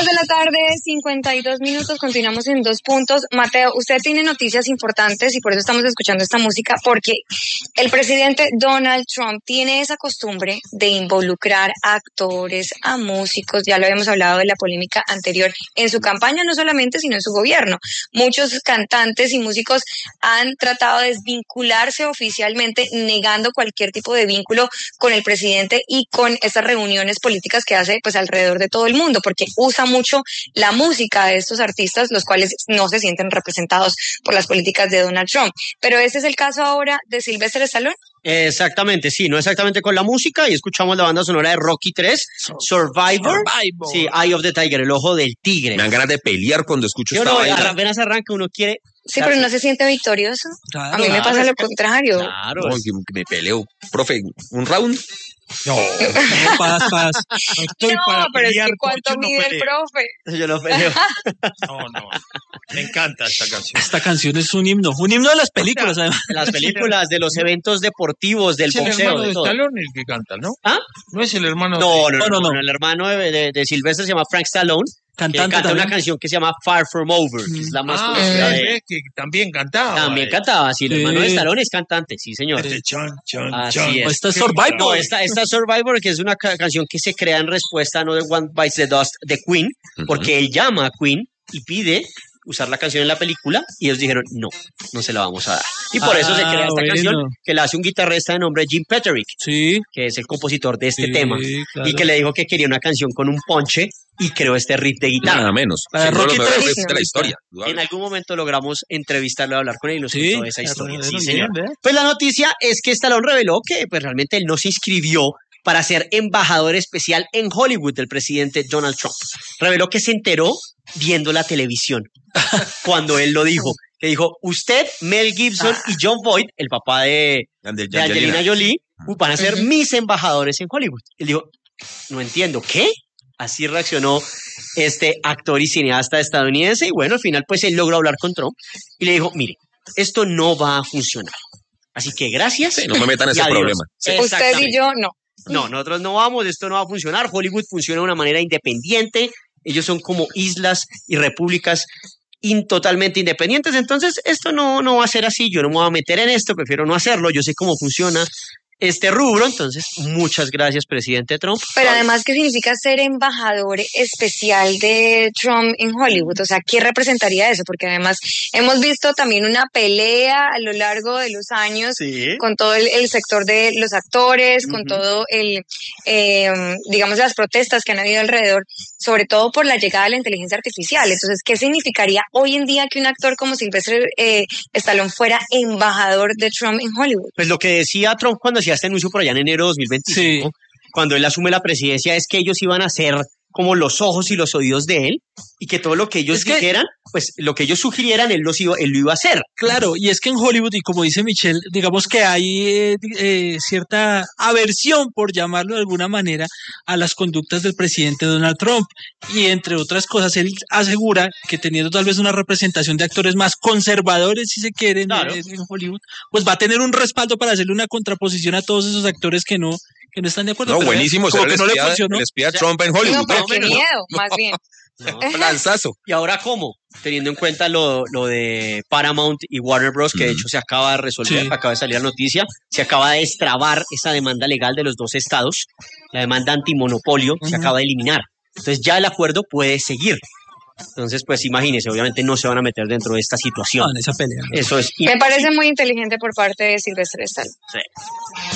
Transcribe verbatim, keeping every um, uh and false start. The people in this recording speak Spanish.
Dos de la tarde, cincuenta y dos minutos, continuamos en Dos Puntos. Mateo, usted tiene noticias importantes y por eso estamos escuchando esta música, porque el presidente Donald Trump tiene esa costumbre de involucrar a actores, a músicos, ya lo habíamos hablado de la polémica anterior, en su campaña no solamente, sino en su gobierno. Muchos cantantes y músicos han tratado de desvincularse oficialmente, negando cualquier tipo de vínculo con el presidente y con estas reuniones políticas que hace pues alrededor de todo el mundo, porque usa mucho la música de estos artistas, los cuales no se sienten representados por las políticas de Donald Trump. Pero ese es el caso ahora de Sylvester Stallone. Exactamente, sí, no exactamente con la música, y escuchamos la banda sonora de Rocky tres, Survivor, Survivor. sí, Eye of the Tiger, el ojo del tigre. Me dan ganas de pelear cuando escucho Yo esta no, vaina. apenas arranca uno quiere... Sí, pero no se siente victorioso. Claro, a mí me claro, pasa lo que, contrario. Claro. No, que me peleo. Profe, ¿un round? No, no, paz, paz. No estoy No, para pero es pelear, que cuánto coach, no mide el peleo. profe. Yo lo peleo. No, no. Me encanta esta canción. Esta canción es un himno, un himno de las películas, además. Las películas, de los eventos deportivos, del Es el boxeo, hermano de de todo. Stallone el que canta, ¿no? ¿Ah? No es el hermano No, de... no, no, no, no, no. El hermano de, de, de Sylvester se llama Frank Stallone, que Cantante canta también. una canción que se llama Far From Over, que es la más Ah, conocida de es, él. es que también cantaba. También eh. cantaba, sí, el Sí. hermano de Stallone es cantante, sí, señor. Este chan, chan, Así chan. es. Esta es Qué Survivor. No, esta, esta Survivor, que es una ca- canción que se crea en respuesta a No The One Bites the Dust de Queen, porque él llama a Queen y pide usar la canción en la película, y ellos dijeron, no, no se la vamos a dar. Y por eso se Ah, crea esta bueno. canción, que la hace un guitarrista de nombre Jim Petterick, Sí, que es el compositor de este sí, tema, claro. y que le dijo que quería una canción con un ponche, y creó este riff de guitarra. Nada menos. La de Seguro Rocky los mejores tres. riffs de la historia. En algún momento logramos entrevistarlo, hablar con él y nos Sí, contó esa historia. claro, Sí, bien, señor. ¿eh? Pues la noticia es que Stallone reveló que pues, realmente él no se inscribió para ser embajador especial en Hollywood del presidente Donald Trump. Reveló que se enteró viendo la televisión cuando él lo dijo. Que dijo, usted, Mel Gibson y John Voight, el papá de, Del- de Angelina Jolie, van a ser mis embajadores en Hollywood. Él dijo, no entiendo, ¿qué? Así reaccionó este actor y cineasta estadounidense, y bueno, al final pues él logró hablar con Trump y le dijo, mire, esto no va a funcionar. Así que gracias. Sí, no me metan en y ese adiós. problema. Usted Exactamente. y yo, no. No, nosotros no vamos, esto no va a funcionar. Hollywood funciona de una manera independiente. Ellos son como islas y repúblicas in- totalmente independientes. Entonces, esto no, no va a ser así. Yo no me voy a meter en esto, prefiero no hacerlo. Yo sé cómo funciona este rubro. Entonces, muchas gracias, presidente Trump. Pero además, ¿qué significa ser embajador especial de Trump en Hollywood? O sea, ¿qué representaría eso? Porque además hemos visto también una pelea a lo largo de los años Sí. con todo el, el sector de los actores, con Ujú. todo el, eh, digamos, las protestas que han habido alrededor, sobre todo por la llegada de la inteligencia artificial. Entonces, ¿qué significaría hoy en día que un actor como Sylvester eh, Stallone fuera embajador de Trump en Hollywood? Pues lo que decía Trump cuando hacía este anuncio por allá en enero de dos mil veinticinco, cuando él asume la presidencia, es que ellos iban a ser como los ojos y los oídos de él, y que todo lo que ellos Es que- dijeran, pues lo que ellos sugirieran, él, los iba, él lo iba a hacer. Claro, y es que en Hollywood, y como dice Michelle, digamos que hay eh, eh, cierta aversión, por llamarlo de alguna manera, a las conductas del presidente Donald Trump. Y entre otras cosas, él asegura que teniendo tal vez una representación de actores más conservadores, si se quieren, Claro. eh, en Hollywood, pues va a tener un respaldo para hacerle una contraposición a todos esos actores que no, que no están de acuerdo. No, Pero, buenísimo. como Será que el no le espía, funcionó. el espía O sea, Trump en Hollywood. No, pero ¿no? qué miedo, más bien. ¿no? Lanzazo. ¿Y ahora cómo? Teniendo en cuenta lo, lo de Paramount y Warner Bros., que de Ujú. hecho se acaba de resolver, Sí. acaba de salir la noticia, se acaba de destrabar esa demanda legal de los dos estados, la demanda antimonopolio se Ujú. acaba de eliminar. Entonces ya el acuerdo puede seguir. Entonces, pues imagínense, obviamente no se van a meter dentro de esta situación. No, en esa pelea. Eso es Me imposible. parece muy inteligente por parte de Sylvester Stallone. Sí.